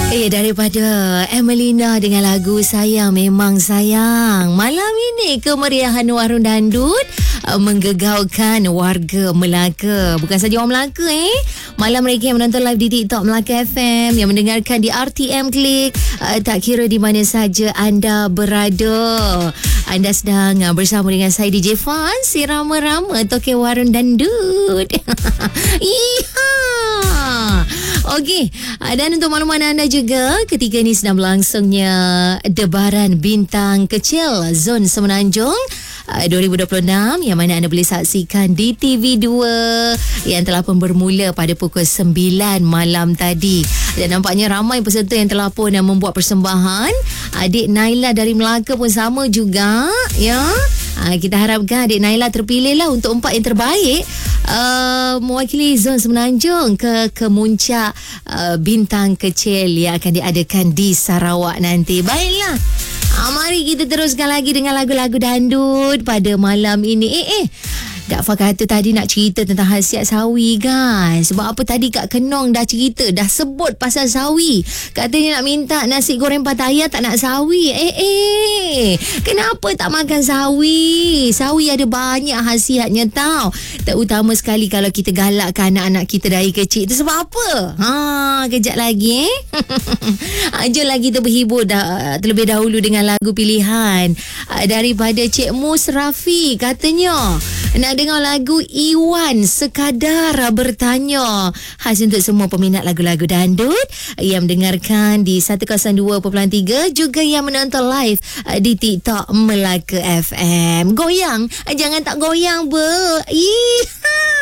Daripada Emelina dengan lagu Sayang Memang Sayang. Malam ini kemeriahan Warung Dandut menggegaukan warga Melaka. Bukan saja orang Melaka Malam mereka yang menonton live di TikTok Melaka FM, yang mendengarkan di RTM Klik, tak kira di mana saja anda berada. Anda sedang bersama dengan saya DJ Fan, si rama-rama toke Warung Dandut. Iha. Okey, dan untuk makluman anda juga, ketika ini sedang berlangsungnya Debaran Bintang Kecil Zon Semenanjung 2026, yang mana anda boleh saksikan di TV2 yang telah pun bermula pada pukul 9 malam tadi. Dan nampaknya ramai peserta yang telah pun membuat persembahan. Adik Naila dari Melaka pun sama juga, ya. Kita harapkan adik Naila terpilih lah untuk 4 yang terbaik, mewakili Zon Semenanjung ke kemuncak Bintang Kecil yang akan diadakan di Sarawak nanti. Baiklah, mari kita teruskan lagi dengan lagu-lagu dandut pada malam ini. Dafa kata tadi nak cerita tentang khasiat sawi kan. Sebab apa tadi Kak Kenong dah cerita, dah sebut pasal sawi. Katanya nak minta nasi goreng Pattaya, tak nak sawi. Kenapa tak makan sawi? Sawi ada banyak khasiatnya tau. Terutama sekali kalau kita galakkan anak-anak kita dari kecil. Itu sebab apa? Kejap lagi jom lagi kita berhibur terlebih dahulu dengan lagu pilihan daripada Cik Mus Rafi. Katanya nak dengar lagu Iwan Sekadar Bertanya. Khas untuk semua peminat lagu-lagu dandut yang mendengarkan di 102.3, juga yang menonton live di TikTok Melaka FM. Goyang, jangan tak goyang ber.